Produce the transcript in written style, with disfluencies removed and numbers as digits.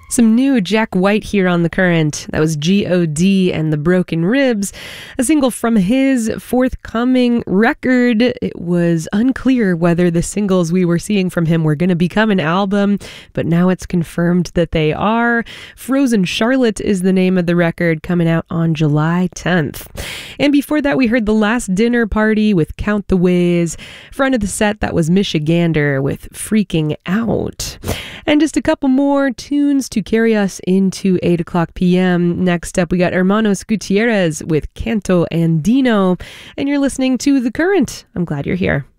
Some new Jack White here on The Current. That was G.O.D. and the Broken Ribs, a single from his forthcoming record. It was unclear whether the singles we were seeing from him were going to become an album, but now it's confirmed that they are. Frozen Charlotte is the name of the record, coming out on July 10th. And before that, we heard The Last Dinner Party with Count the Ways. Front of the set, that was Michigander with Freaking Out. And just a couple more tunes to carry us into 8 o'clock p.m. Next up, we got Hermanos Gutierrez with Canto Andino. And you're listening to The Current. I'm glad you're here.